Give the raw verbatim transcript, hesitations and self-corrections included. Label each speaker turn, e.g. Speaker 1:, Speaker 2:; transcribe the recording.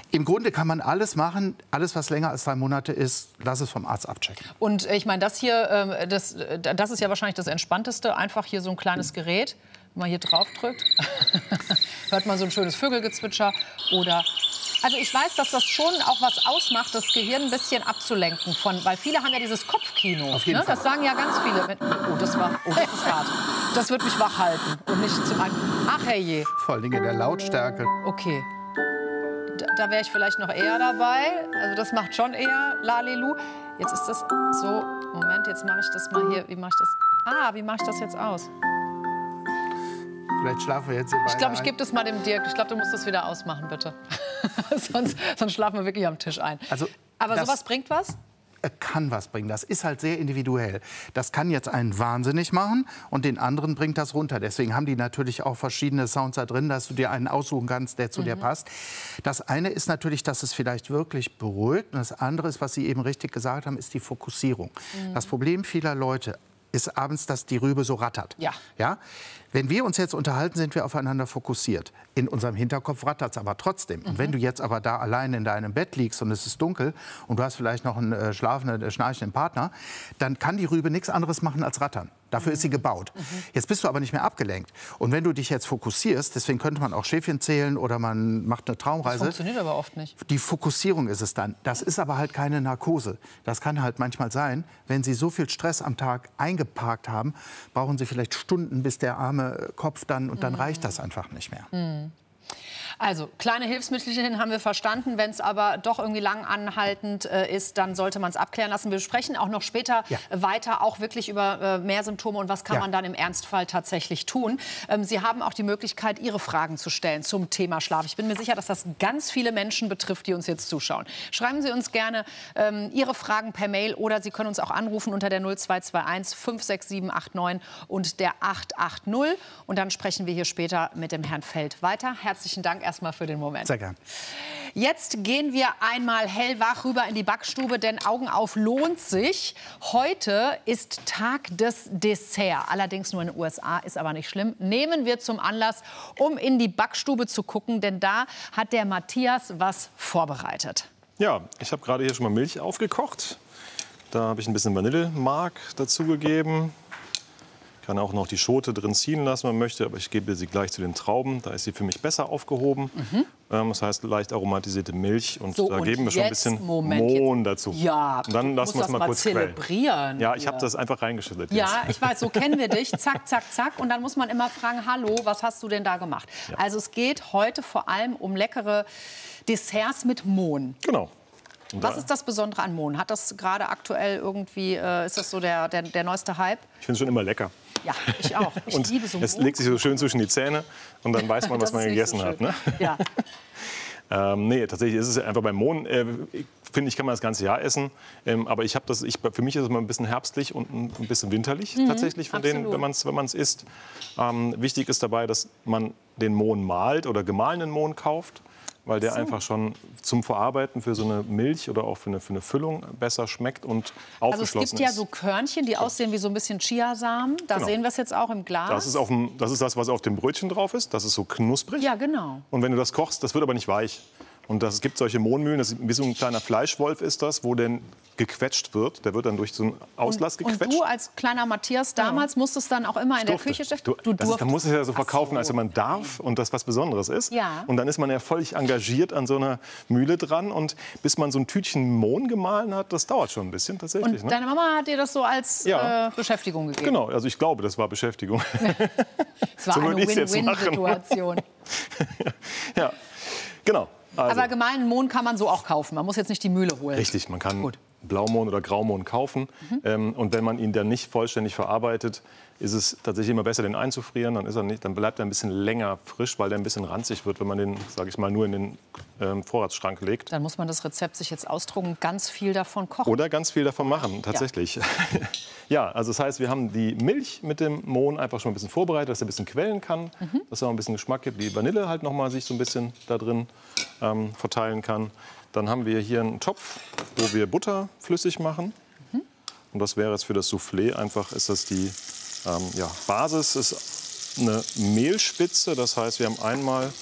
Speaker 1: Im Grunde kann man alles machen, alles, was länger als drei Monate ist, lass es vom Arzt abchecken.
Speaker 2: Und ich meine, das hier, ähm, das, das ist ja wahrscheinlich das Entspannteste. Einfach hier so ein kleines Gerät, wenn man hier drauf drückt, hört man so ein schönes Vögelgezwitscher. Oder, also ich weiß, dass das schon auch was ausmacht, das Gehirn ein bisschen abzulenken von, weil viele haben ja dieses Kopfkino.
Speaker 1: Auf jeden
Speaker 2: Ne?
Speaker 1: Fall.
Speaker 2: Das sagen ja ganz viele. Oh, das war, oh, das ist hart. Das wird mich wach halten und nicht zum einen. Ach herrje.
Speaker 1: Vor allen Dingen in der Lautstärke.
Speaker 2: Okay. Da, da wäre ich vielleicht noch eher dabei. Also das macht schon eher Lalelu. Jetzt ist das so. Moment, jetzt mache ich das mal hier. Wie mache ich das? Ah, wie mache ich das jetzt aus?
Speaker 1: Vielleicht schlafen wir jetzt hier
Speaker 2: Ich glaube,
Speaker 1: beide
Speaker 2: ich gebe das mal dem Dirk. Ich glaube, du musst das wieder ausmachen, bitte. sonst, sonst schlafen wir wirklich am Tisch ein.
Speaker 1: Also,
Speaker 2: Aber
Speaker 1: das-
Speaker 2: sowas bringt was?
Speaker 1: kann was bringen. Das ist halt sehr individuell. Das kann jetzt einen wahnsinnig machen und den anderen bringt das runter. Deswegen haben die natürlich auch verschiedene Sounds da drin, dass du dir einen aussuchen kannst, der zu
Speaker 2: Mhm.
Speaker 1: dir passt. Das eine ist natürlich, dass es vielleicht wirklich beruhigt. Und das andere ist, was Sie eben richtig gesagt haben, ist die Fokussierung.
Speaker 2: Mhm.
Speaker 1: Das Problem vieler Leute ist abends, dass die Rübe so rattert.
Speaker 2: Ja.
Speaker 1: Ja? Wenn wir uns jetzt unterhalten, sind wir aufeinander fokussiert. In unserem Hinterkopf rattert es aber trotzdem. Und wenn du jetzt aber da allein in deinem Bett liegst und es ist dunkel und du hast vielleicht noch einen äh, schlafenden, äh, schnarchenden Partner, dann kann die Rübe nichts anderes machen als rattern. Dafür ist sie gebaut. Jetzt bist du aber nicht mehr abgelenkt. Und wenn du dich jetzt fokussierst, deswegen könnte man auch Schäfchen zählen oder man macht eine
Speaker 2: Das
Speaker 1: Traumreise.
Speaker 2: funktioniert aber oft nicht.
Speaker 1: Die Fokussierung ist es dann. Das ist aber halt keine Narkose. Das kann halt manchmal sein, wenn Sie so viel Stress am Tag eingeparkt haben, brauchen Sie vielleicht Stunden, bis der arme Kopf dann, und dann reicht das einfach nicht mehr.
Speaker 2: Also, kleine Hilfsmittelchen haben wir verstanden. Wenn es aber doch irgendwie lang anhaltend äh, ist, dann sollte man es abklären lassen. Wir sprechen auch noch später
Speaker 1: Ja.
Speaker 2: äh, weiter, auch wirklich über äh, mehr Symptome und was kann
Speaker 1: Ja.
Speaker 2: man dann im Ernstfall tatsächlich tun. Ähm, Sie haben auch die Möglichkeit, Ihre Fragen zu stellen zum Thema Schlaf. Ich bin mir sicher, dass das ganz viele Menschen betrifft, die uns jetzt zuschauen. Schreiben Sie uns gerne ähm, Ihre Fragen per Mail oder Sie können uns auch anrufen unter der null zwei zwei eins fünf sechs sieben acht neun und der acht acht null. Und dann sprechen wir hier später mit dem Herrn Feld weiter. Herzlichen Dank erstmal für den Moment.
Speaker 1: Sehr gern.
Speaker 2: Jetzt gehen wir einmal hellwach rüber in die Backstube, denn Augen auf lohnt sich. Heute ist Tag des Desserts. Allerdings nur in den U S A, ist aber nicht schlimm. Nehmen wir zum Anlass, um in die Backstube zu gucken, denn da hat der Matthias was vorbereitet.
Speaker 3: Ja, ich habe gerade hier schon mal Milch aufgekocht. Da habe ich ein bisschen Vanillemark dazugegeben. Kann auch noch die Schote drin ziehen lassen, wenn man möchte, aber ich gebe sie gleich zu den Trauben. Da ist sie für mich besser aufgehoben. Mhm. Ähm, das heißt leicht aromatisierte Milch und
Speaker 2: So,
Speaker 3: da
Speaker 2: und
Speaker 3: geben wir schon ein
Speaker 2: jetzt,
Speaker 3: bisschen
Speaker 2: Moment,
Speaker 3: Mohn dazu.
Speaker 2: Ja,
Speaker 3: und dann
Speaker 2: du
Speaker 3: lassen
Speaker 2: musst
Speaker 3: wir es
Speaker 2: das
Speaker 3: mal
Speaker 2: mal
Speaker 3: kurz quellen.
Speaker 2: zelebrieren
Speaker 3: Ja, ich
Speaker 2: hier.
Speaker 3: habe das einfach reingeschüttet.
Speaker 2: Ja,
Speaker 3: jetzt.
Speaker 2: ich weiß, so kennen wir dich. Zack, zack, zack. Und dann muss man immer fragen, hallo, was hast du denn da gemacht?
Speaker 3: Ja.
Speaker 2: Also es geht heute vor allem um leckere Desserts mit Mohn.
Speaker 3: Genau. Und
Speaker 2: Was
Speaker 3: da-
Speaker 2: ist das Besondere an Mohn? Hat das gerade aktuell irgendwie, äh, ist das so der, der, der neueste Hype?
Speaker 3: Ich finde es schon immer lecker.
Speaker 2: Ja, ich auch. Ich
Speaker 3: und
Speaker 2: liebe so
Speaker 3: es
Speaker 2: Mohn.
Speaker 3: legt sich so schön zwischen die Zähne und dann weiß man, was
Speaker 2: Das
Speaker 3: man
Speaker 2: ist nicht
Speaker 3: gegessen
Speaker 2: so
Speaker 3: hat.
Speaker 2: schön.
Speaker 3: Ne?
Speaker 2: Ja.
Speaker 3: Ähm, nee, tatsächlich ist es einfach beim Mohn, äh, ich finde ich, kann man das ganze Jahr essen. Ähm, aber ich habe das, ich, für mich ist es mal ein bisschen herbstlich und ein, ein bisschen winterlich tatsächlich von denen,
Speaker 2: absolut.
Speaker 3: wenn man es wenn man's isst. Ähm, wichtig ist dabei, dass man den Mohn malt oder gemahlenen Mohn kauft, weil der einfach schon zum Verarbeiten für so eine Milch oder auch für eine, für eine Füllung besser schmeckt und
Speaker 2: Also es
Speaker 3: aufgeschlossen
Speaker 2: gibt ja
Speaker 3: ist.
Speaker 2: so Körnchen, die aussehen wie so ein bisschen Chiasamen. Da
Speaker 3: Genau.
Speaker 2: sehen wir es jetzt auch im Glas.
Speaker 3: Das ist, auf dem, das ist das, was auf dem Brötchen drauf ist. Das ist so knusprig.
Speaker 2: Ja, genau.
Speaker 3: Und wenn du das kochst, das wird aber nicht weich. Und das, es gibt solche Mohnmühlen, das ist wie so ein kleiner Fleischwolf ist das, wo dann gequetscht wird. Der wird dann durch so einen Auslass
Speaker 2: Und
Speaker 3: gequetscht.
Speaker 2: du als kleiner Matthias damals musstest dann auch immer in der
Speaker 3: durfte.
Speaker 2: Küche stehen?
Speaker 3: Du,
Speaker 2: Du
Speaker 3: das ist,
Speaker 2: durftest.
Speaker 3: da muss es ja so
Speaker 2: Ach
Speaker 3: verkaufen,
Speaker 2: so.
Speaker 3: als wenn man darf und das was Besonderes ist.
Speaker 2: Ja.
Speaker 3: Und dann ist man ja völlig engagiert an so einer Mühle dran. Und bis man so ein Tütchen Mohn gemahlen hat, das dauert schon ein bisschen tatsächlich.
Speaker 2: Und
Speaker 3: Ne?
Speaker 2: deine Mama hat dir das so als
Speaker 3: Ja.
Speaker 2: äh, Beschäftigung gegeben?
Speaker 3: Genau, also ich glaube, das war Beschäftigung.
Speaker 2: Es war
Speaker 3: So
Speaker 2: eine
Speaker 3: würde ich's jetzt machen.
Speaker 2: Win-Win-Situation.
Speaker 3: Ja, genau. Also,
Speaker 2: Aber gemahlenen Mohn kann man so auch kaufen. Man muss jetzt nicht die Mühle holen.
Speaker 3: richtig, man kann
Speaker 2: Gut.
Speaker 3: Blaumohn oder Graumohn kaufen.
Speaker 2: Mhm.
Speaker 3: Ähm, und wenn man ihn dann nicht vollständig verarbeitet, ist es tatsächlich immer besser, den einzufrieren. Dann, ist er nicht, dann bleibt er ein bisschen länger frisch, weil der ein bisschen ranzig wird, wenn man den, sage ich mal, nur in den ähm, Vorratsschrank legt.
Speaker 2: Dann muss man das Rezept sich jetzt ausdrucken, ganz viel davon kochen.
Speaker 3: Oder ganz viel davon machen, tatsächlich. Ja. ja, also das heißt, wir haben die Milch mit dem Mohn einfach schon ein bisschen vorbereitet, dass er ein bisschen quellen kann,
Speaker 2: Mhm.
Speaker 3: dass er auch ein bisschen Geschmack gibt, die Vanille halt noch mal sich so ein bisschen da drin ähm, verteilen kann. Dann haben wir hier einen Topf, wo wir Butter flüssig machen.
Speaker 2: Mhm.
Speaker 3: Und das wäre jetzt für das Soufflé einfach, ist das die ähm, ja, Basis, ist eine Mehlspitze. Das heißt, wir haben einmal